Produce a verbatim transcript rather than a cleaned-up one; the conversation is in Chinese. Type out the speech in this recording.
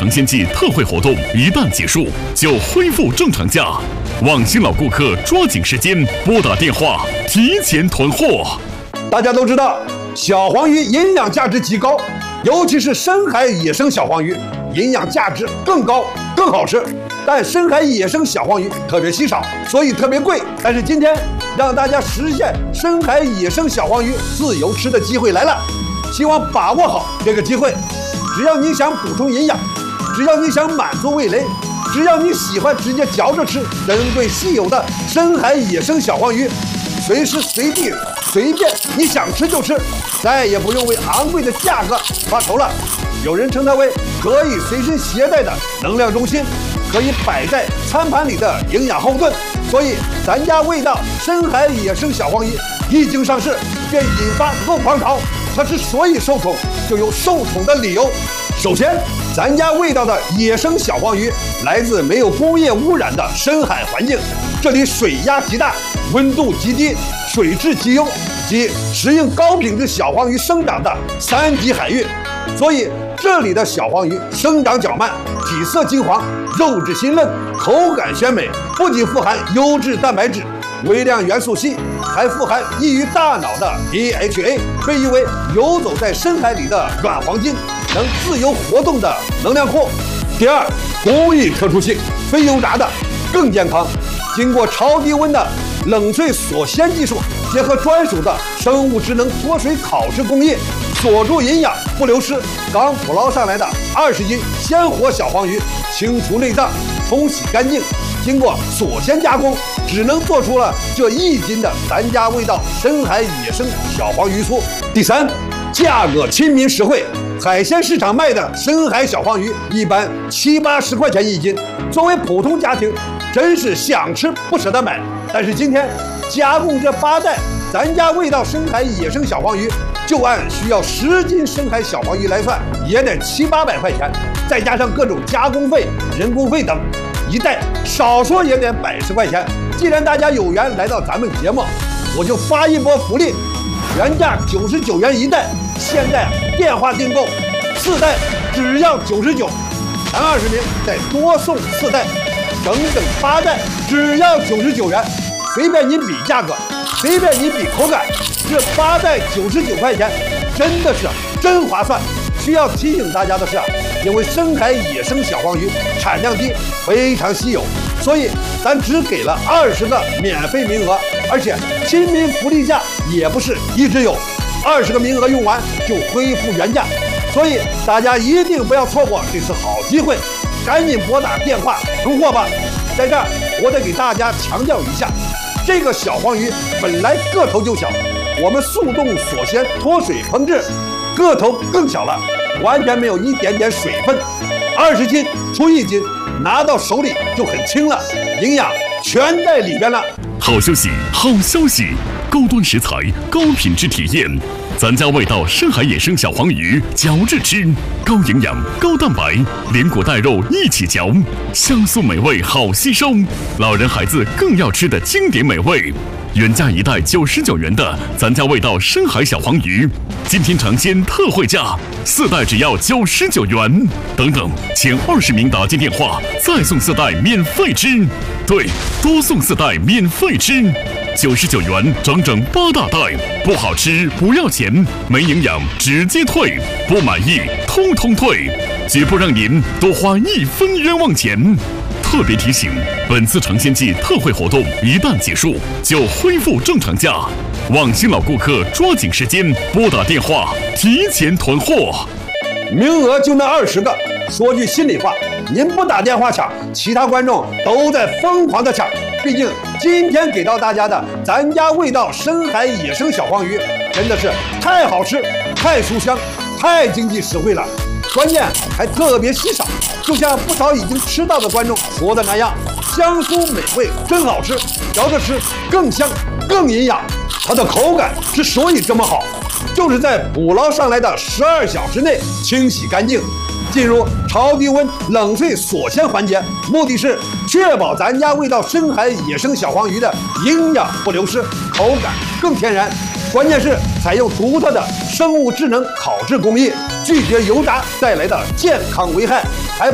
尝鲜季特惠活动一旦结束，就恢复正常价。望新老顾客抓紧时间拨打电话提前囤货。 大家都知道，小黄鱼营养价值极高，尤其是深海野生小黄鱼，营养价值更高，更好吃。但深海野生小黄鱼特别稀少，所以特别贵。但是今天让大家实现深海野生小黄鱼自由吃的机会来了，希望把握好这个机会。只要你想补充营养，只要你想满足味蕾，只要你喜欢直接嚼着吃珍贵稀有的深海野生小黄鱼，随时随地随便你想吃就吃，再也不用为昂贵的价格发愁了。有人称它为可以随身携带的能量中心，可以摆在餐盘里的营养后盾。所以咱家味道深海野生小黄鱼一经上市，便引发购狂潮。它之所以受宠，就有受宠的理由。首先，咱家味道的野生小黄鱼来自没有工业污染的深海环境，这里水压极大，温度极低，水质极优，及适应高品质小黄鱼生长的三级海域。所以这里的小黄鱼生长较慢，体色金黄，肉质鲜嫩，口感鲜美，不仅富含优质蛋白质、微量元素硒，还富含益于大脑的 D H A， 被誉为游走在深海里的软黄金，能自由活动的能量库。第二，工艺特殊性，非油炸的更健康，经过超低温的冷萃锁鲜技术，结合专属的生物智能脱水烤制工艺，锁住营养不流失。刚捕捞上来的二十斤鲜活小黄鱼，清除内脏，冲洗干净，经过锁鲜加工，只能做出了这一斤的咱家味道深海野生小黄鱼酥。第三，价格亲民实惠，海鲜市场卖的深海小黄鱼一般七八十块钱一斤，作为普通家庭，真是想吃不舍得买。但是今天加工这八袋咱家味道深海野生小黄鱼，就按需要十斤深海小黄鱼来算，也得七八百块钱，再加上各种加工费、人工费等，一袋少说也得百十块钱。既然大家有缘来到咱们节目，我就发一波福利，原价九十九元一袋，现在电话订购四袋只要九十九，前二十名再多送四袋，整整八袋只要九十九元，随便你比价格，随便你比口感，这八袋九十九块钱真的是真划算。需要提醒大家的是，因为深海野生小黄鱼产量低，非常稀有，所以咱只给了二十个免费名额，而且亲民福利价也不是一直有，二十个名额用完就恢复原价，所以大家一定不要错过这次好机会，赶紧拨打电话囤货吧。在这儿我得给大家强调一下，这个小黄鱼本来个头就小，我们速冻锁鲜脱水烹制，个头更小了，完全没有一点点水分，二十斤出一斤，拿到手里就很轻了，营养全在里边了。 好消息，好消息！高端食材，高品质体验，咱家味道深海野生小黄鱼，嚼着吃，高营养，高蛋白，连骨带肉一起嚼，香酥美味，好吸收，老人孩子更要吃的经典美味。原价一袋九十九元的咱家味道深海小黄鱼，今天尝鲜特惠价，四袋只要九十九元。等等，前二十名打进电话，再送四袋免费吃。对，多送四袋免费吃，九十九元整整八大袋，不好吃不要钱，没营养直接退，不满意通通退，绝不让您多花一分冤枉钱。特别提醒，本次尝鲜季特惠活动一旦结束，就恢复正常价。望新老顾客抓紧时间拨打电话提前囤货。 名额就那二十个，说句心里话，您不打电话抢，其他观众都在疯狂的抢。毕竟今天给到大家的咱家味道深海野生小黄鱼，真的是太好吃、太酥香、太经济实惠了，关键还特别稀少。就像不少已经吃到的观众说的那样，香酥美味，真好吃，嚼着吃更香更营养。它的口感之所以这么好，就是在捕捞上来的十二小时内清洗干净，进入超低温冷萃锁鲜环节，目的是确保咱家味道深海野生小黄鱼的营养不流失，口感更天然。关键是采用独特的生物智能烤制工艺，拒绝油炸带来的健康危害，还